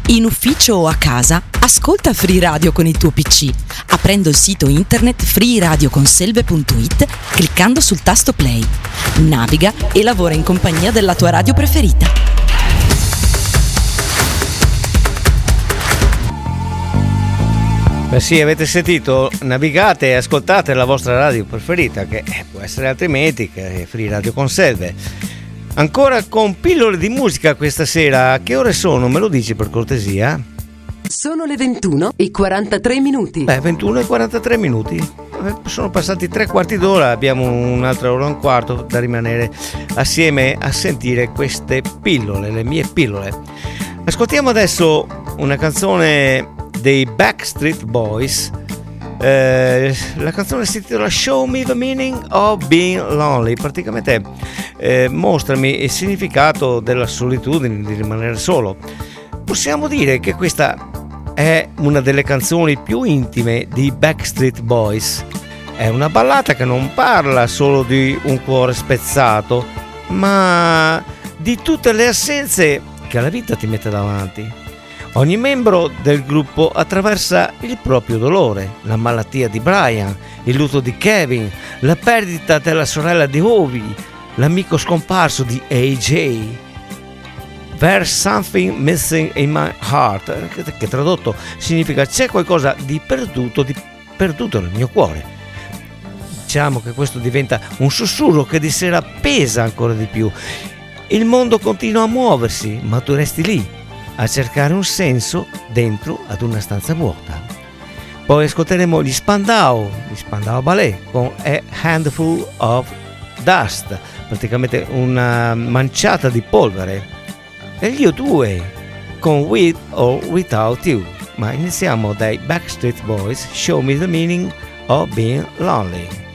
In ufficio o a casa, ascolta Free Radio con il tuo PC, aprendo il sito internet freeradioconselve.it, cliccando sul tasto play. Naviga e lavora in compagnia della tua radio preferita. Beh sì, avete sentito? Navigate e ascoltate la vostra radio preferita, che può essere altrimenti che Free Radio Conselve. Ancora con pillole di musica questa sera. Che ore sono? Me lo dici per cortesia? Sono le 21:43. Beh, 21:43. Sono passati 3/4 d'ora, abbiamo un'altra ora e un quarto da rimanere assieme a sentire queste pillole, le mie pillole. Ascoltiamo adesso una canzone dei Backstreet Boys. La canzone si intitola Show Me the Meaning of Being Lonely. Praticamente mostrami il significato della solitudine, di rimanere solo. Possiamo dire che questa è una delle canzoni più intime di Backstreet Boys. È una ballata che non parla solo di un cuore spezzato, ma di tutte le assenze che la vita ti mette davanti. Ogni membro del gruppo attraversa il proprio dolore, la malattia di Brian, il lutto di Kevin, la perdita della sorella di Ovi, l'amico scomparso di AJ. There's something missing in my heart, che tradotto significa c'è qualcosa di perduto nel mio cuore. Diciamo che questo diventa un sussurro che di sera pesa ancora di più. Il mondo continua a muoversi, ma tu resti lì a cercare un senso dentro ad una stanza vuota. Poi ascolteremo gli Spandau Ballet con A Handful of Dust, praticamente una manciata di polvere, e gli U2 con With or Without You. Ma iniziamo dai Backstreet Boys, Show Me the Meaning of Being Lonely.